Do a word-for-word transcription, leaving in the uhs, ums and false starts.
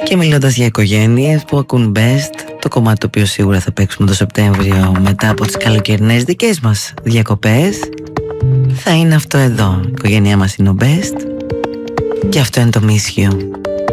Και μιλώντας για οικογένειες που ακούν Best, το κομμάτι το οποίο σίγουρα θα παίξουμε το Σεπτέμβριο μετά από τις καλοκαιρινές δικές μας διακοπές, θα είναι αυτό εδώ. Η οικογένειά μας είναι ο Best και αυτό είναι το Miss You.